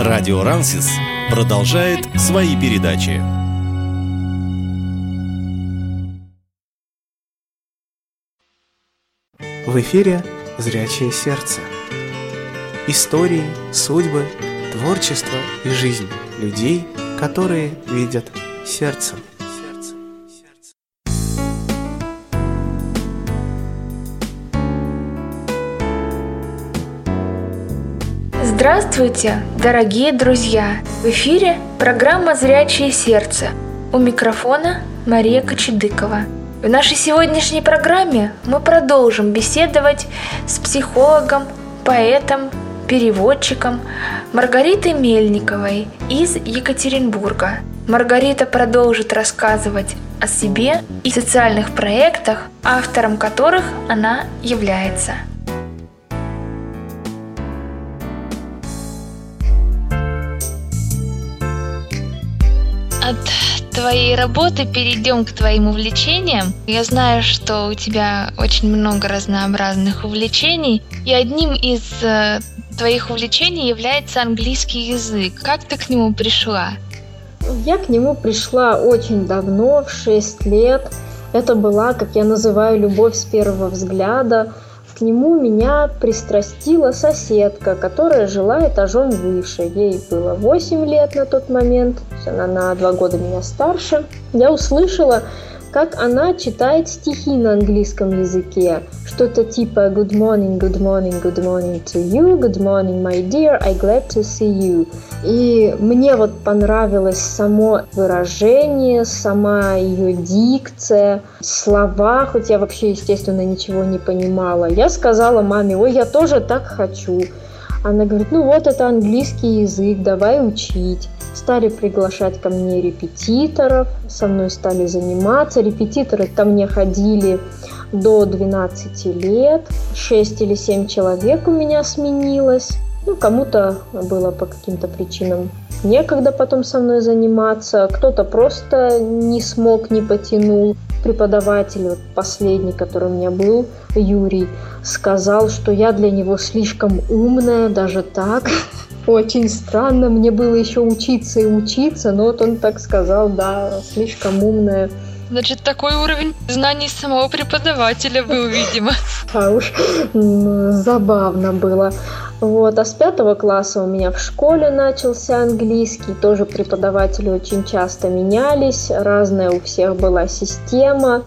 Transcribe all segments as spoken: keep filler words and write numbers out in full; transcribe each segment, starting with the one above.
Радио Рансис продолжает свои передачи. В эфире «Зрячее сердце». Истории, судьбы, творчество и жизнь людей, которые видят сердцем. Здравствуйте, дорогие друзья! В эфире программа «Зрячее сердце». У микрофона Мария Кочедыкова. В нашей сегодняшней программе мы продолжим беседовать с психологом, поэтом, переводчиком Маргаритой Мельниковой из Екатеринбурга. Маргарита продолжит рассказывать о себе и социальных проектах, автором которых она является. От твоей работы перейдем к твоим увлечениям. Я знаю, что у тебя очень много разнообразных увлечений, и одним из э, твоих увлечений является английский язык. Как ты к нему пришла? Я к нему пришла очень давно, в шесть лет. Это была, как я называю, любовь с первого взгляда. К нему меня пристрастила соседка, которая жила этажом выше. Ей было восемь лет на тот момент, она на два года меня старше. Я услышала, как она читает стихи на английском языке. Что-то типа «Good morning, good morning, good morning to you, good morning, my dear, I'm glad to see you». И мне вот понравилось само выражение, сама ее дикция, слова, хоть я вообще, естественно, ничего не понимала. Я сказала маме: «Ой, я тоже так хочу». Она говорит: «Ну вот, это английский язык, давай учить». Стали приглашать ко мне репетиторов, со мной стали заниматься. Репетиторы ко мне ходили до двенадцати лет, шесть или семь человек у меня сменилось. Ну, кому-то было по каким-то причинам некогда потом со мной заниматься, кто-то просто не смог, не потянул. Преподаватель, вот последний, который у меня был, Юрий, сказал, что я для него слишком умная, даже так. Очень странно, мне было еще учиться и учиться, но вот он так сказал, да, слишком умная. Значит, такой уровень знаний самого преподавателя был, видимо. А уж забавно было. Вот, а с пятого класса у меня в школе начался английский, тоже преподаватели очень часто менялись, разная у всех была система.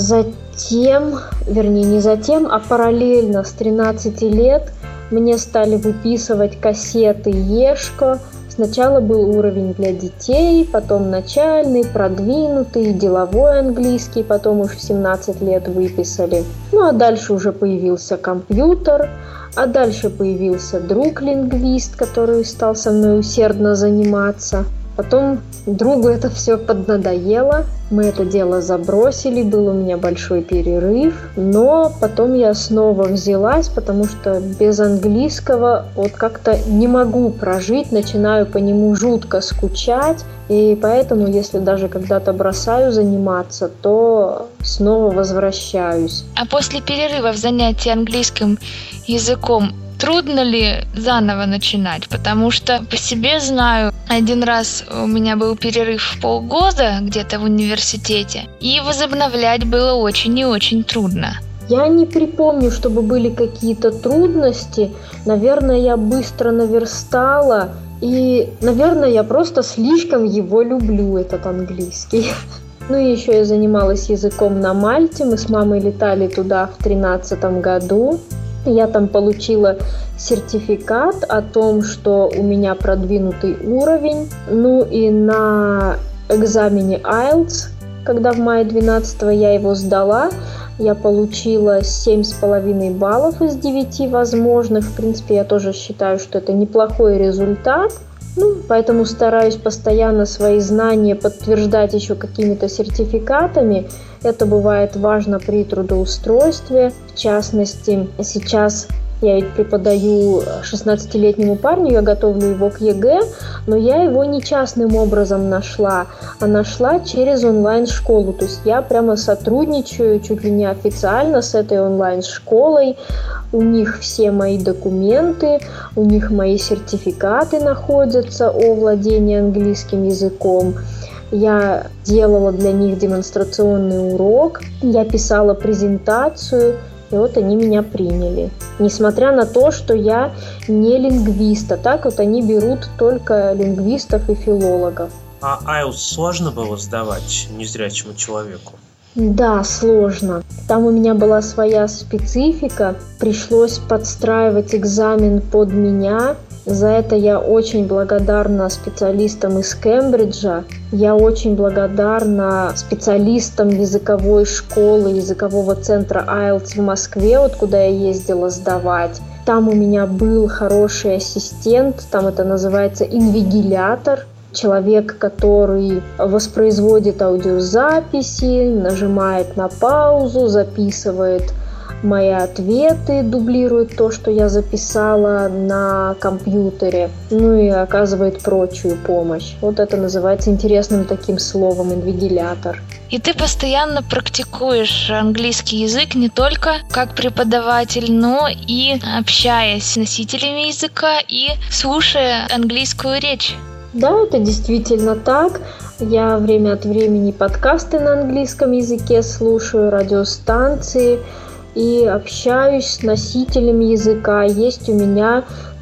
Затем, вернее не затем, а параллельно с тринадцати лет мне стали выписывать кассеты Ешко. Сначала был уровень для детей, потом начальный, продвинутый, деловой английский, потом уж в семнадцать лет выписали. Ну а дальше уже появился компьютер, а дальше появился друг-лингвист, который стал со мной усердно заниматься. Потом другу это все поднадоело, мы это дело забросили, был у меня большой перерыв, но потом я снова взялась, потому что без английского вот как-то не могу прожить, начинаю по нему жутко скучать, и поэтому, если даже когда-то бросаю заниматься, то снова возвращаюсь. А после перерыва в занятии английским языком трудно ли заново начинать? Потому что по себе знаю, один раз у меня был перерыв в полгода где-то в университете, и возобновлять было очень и очень трудно. Я не припомню, чтобы были какие-то трудности. Наверное, я быстро наверстала, и, наверное, я просто слишком его люблю, этот английский. Ну и еще я занималась языком на Мальте, мы с мамой летали туда в тринадцатом году. Я там получила сертификат о том, что у меня продвинутый уровень. Ну и на экзамене айлтс, когда в мае двенадцатого я его сдала, я получила семь с половиной баллов из девяти возможных. В принципе, я тоже считаю, что это неплохой результат. Ну, поэтому стараюсь постоянно свои знания подтверждать еще какими-то сертификатами. Это бывает важно при трудоустройстве. В частности, сейчас Я ведь преподаю шестнадцатилетнему парню, я готовлю его к ЕГЭ, но я его не частным образом нашла, а нашла через онлайн-школу. То есть я прямо сотрудничаю чуть ли не официально с этой онлайн-школой. У них все мои документы, у них мои сертификаты находятся о владении английским языком. Я делала для них демонстрационный урок, я писала презентацию, и вот они меня приняли. Несмотря на то, что я не лингвист, а так вот они берут только лингвистов и филологов. А айлтс сложно было сдавать незрячему человеку? Да, сложно. Там у меня была своя специфика, пришлось подстраивать экзамен под меня. За это я очень благодарна специалистам из Кембриджа. Я очень благодарна специалистам языковой школы, языкового центра айлтс в Москве, вот куда я ездила сдавать. Там у меня был хороший ассистент, там это называется инвигилятор. Человек, который воспроизводит аудиозаписи, нажимает на паузу, записывает мои ответы, дублирует то, что я записала на компьютере, ну и оказывает прочую помощь. Вот это называется интересным таким словом инвигилятор. И ты постоянно практикуешь английский язык не только как преподаватель, но и общаясь с носителями языка и слушая английскую речь. Да, это действительно так. Я время от времени подкасты на английском языке слушаю, радиостанции и общаюсь с носителями языка. Есть у меня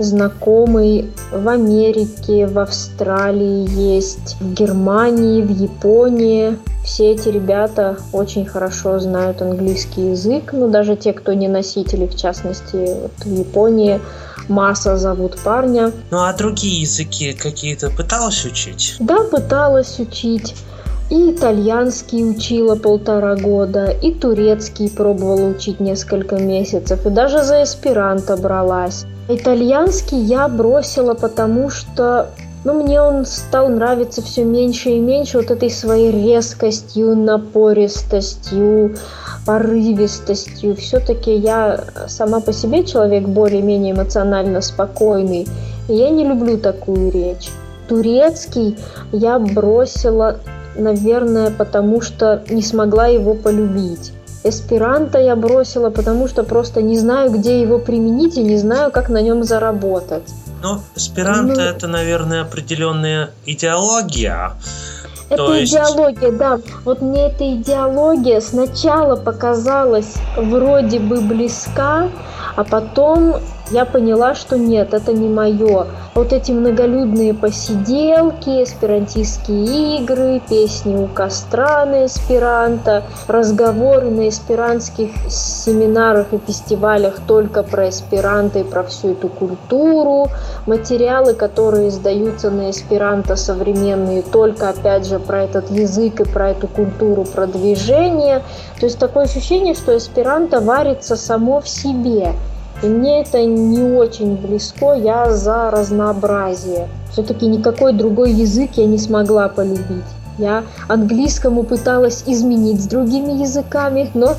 знакомый в Америке, в Австралии, есть в Германии, в Японии. Все эти ребята очень хорошо знают английский язык, ну даже те, кто не носители, в частности, вот в Японии. Маса зовут парня. Ну а другие языки какие-то пыталась учить? Да, пыталась учить. И итальянский учила полтора года, и турецкий пробовала учить несколько месяцев, и даже за эсперанто бралась. Итальянский я бросила, потому что ну, мне он стал нравиться все меньше и меньше вот этой своей резкостью, напористостью, порывистостью. Все-таки я сама по себе человек более-менее эмоционально спокойный, и я не люблю такую речь. Турецкий я бросила, наверное, потому что не смогла его полюбить. Эсперанто я бросила, потому что просто не знаю, где его применить и не знаю, как на нем заработать. Ну, эсперанто ну, это, наверное, определенная идеология. Это То есть... идеология, да. Вот мне эта идеология сначала показалась вроде бы близка, а потом я поняла, что нет, это не мое. Вот эти многолюдные посиделки, эсперантистские игры, песни у костра на эсперанто, разговоры на эсперантских семинарах и фестивалях только про эсперанто и про всю эту культуру, материалы, которые издаются на эсперанто современные, только опять же про этот язык и про эту культуру продвижения. То есть такое ощущение, что эсперанто варится само в себе. И мне это не очень близко, я за разнообразие. Все-таки никакой другой язык я не смогла полюбить. Я английскому пыталась изменить с другими языками, но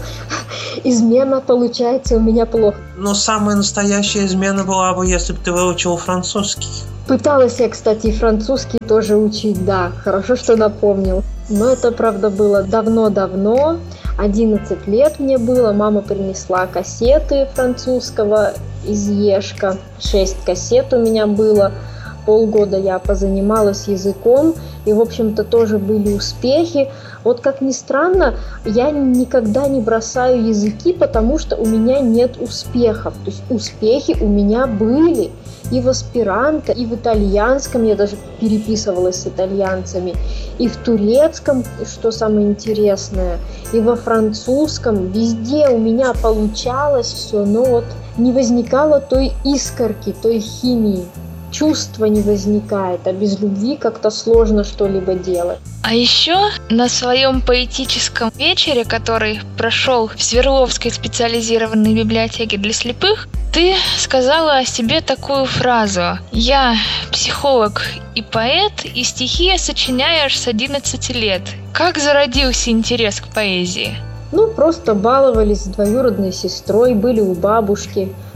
измена получается у меня плохо. Но самая настоящая измена была бы, если бы ты выучил французский. Пыталась я, кстати, и французский тоже учить, да, хорошо, что напомнил. Но это, правда, было давно-давно. одиннадцать лет мне было, мама принесла кассеты французского из Ешка. шесть кассет у меня было. Полгода я позанималась языком, и, в общем-то, тоже были успехи. Вот как ни странно, я никогда не бросаю языки, потому что у меня нет успехов. То есть успехи у меня были. И в эсперанто, и в итальянском, я даже переписывалась с итальянцами, и в турецком, что самое интересное, и во французском, везде у меня получалось все, но вот не возникало той искорки, той химии. Чувства не возникает, а без любви как-то сложно что-либо делать. А еще на своем поэтическом вечере, который прошел в Свердловской специализированной библиотеке для слепых, ты сказала о себе такую фразу: «Я психолог и поэт, и стихи я сочиняю аж с одиннадцати лет». Как зародился интерес к поэзии? Ну, просто баловались с двоюродной сестрой, были у бабушки.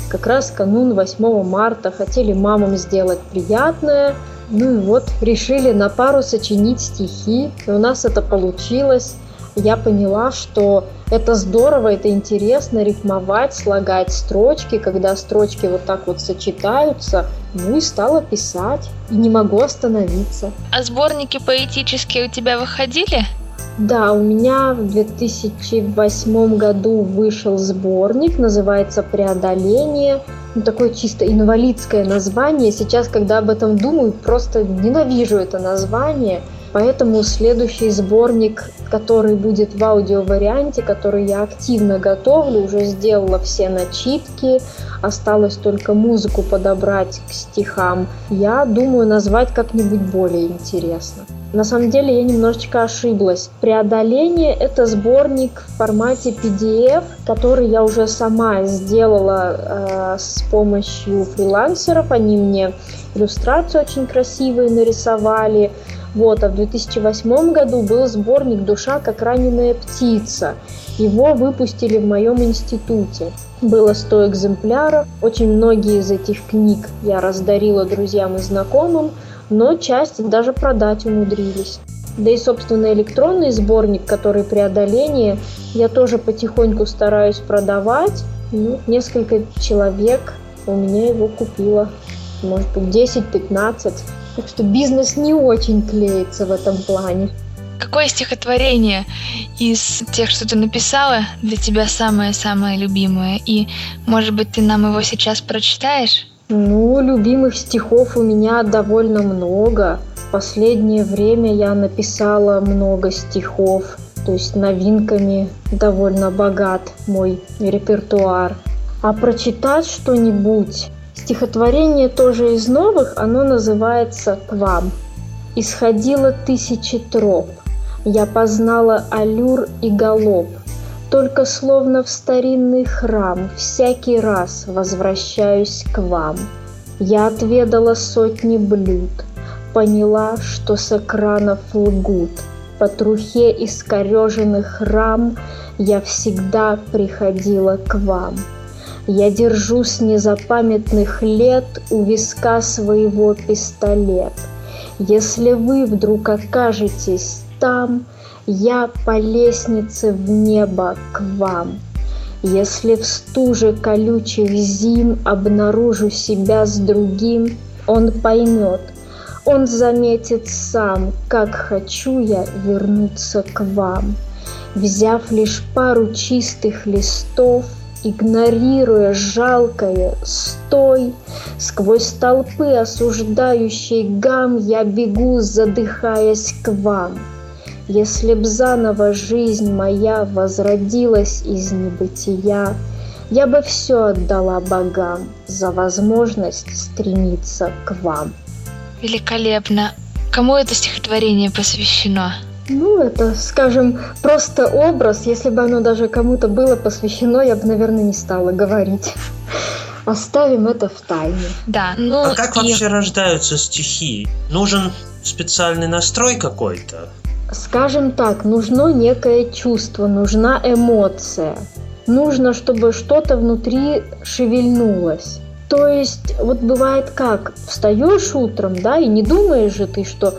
как раз канун восьмого марта, хотели мамам сделать приятное. Ну и вот, решили на пару сочинить стихи, и у нас это получилось. Я поняла, что это здорово, это интересно рифмовать, слагать строчки, когда строчки вот так вот сочетаются. Ну и стала писать, и не могу остановиться. А сборники поэтические у тебя выходили? Да, у меня в две тысячи восьмом году вышел сборник, называется «Преодоление». Ну, такое чисто инвалидское название. Сейчас, когда об этом думаю, просто ненавижу это название. Поэтому следующий сборник, который будет в аудиоварианте, который я активно готовлю, уже сделала все начитки, осталось только музыку подобрать к стихам. Я думаю назвать как-нибудь более интересно. На самом деле я немножечко ошиблась. «Преодоление» — это сборник в формате пи ди эф, который я уже сама сделала э, с помощью фрилансеров. Они мне иллюстрации очень красивые нарисовали. Вот, а в две тысячи восьмом году был сборник «Душа как раненая птица». Его выпустили в моем институте. Было сто экземпляров. Очень многие из этих книг я раздарила друзьям и знакомым, но часть даже продать умудрились. Да и, собственно, электронный сборник, который «Преодоление», я тоже потихоньку стараюсь продавать. Ну, несколько человек у меня его купило. Может быть, десять-пятнадцать. Так что бизнес не очень клеится в этом плане. Какое стихотворение из тех, что ты написала, для тебя самое-самое любимое? И, может быть, ты нам его сейчас прочитаешь? Ну, любимых стихов у меня довольно много. В последнее время я написала много стихов, то есть новинками довольно богат мой репертуар. А прочитать что-нибудь... Стихотворение тоже из новых, оно называется «К вам». «Исходило тысячи троп, я познала аллюр и галоп, только словно в старинный храм всякий раз возвращаюсь к вам. Я отведала сотни блюд, поняла, что с экранов лгут, по трухе искореженных рам я всегда приходила к вам. Я держу с незапамятных лет у виска своего пистолет. Если вы вдруг окажетесь там, я по лестнице в небо к вам. Если в стуже колючих зим обнаружу себя с другим, он поймет, он заметит сам, как хочу я вернуться к вам. Взяв лишь пару чистых листов, игнорируя жалкое «стой», сквозь толпы осуждающей гам я бегу, задыхаясь к вам. Если б заново жизнь моя возродилась из небытия, я бы все отдала богам за возможность стремиться к вам. Великолепно. Кому это стихотворение посвящено? Ну, это, скажем, просто образ. Если бы оно даже кому-то было посвящено, я бы, наверное, не стала говорить. Оставим это в тайне. Да, ну а как и... вообще рождаются стихи? Нужен специальный настрой какой-то? Скажем так, нужно некое чувство, нужна эмоция. Нужно, чтобы что-то внутри шевельнулось. То есть, вот бывает как, встаешь утром, да, и не думаешь же ты, что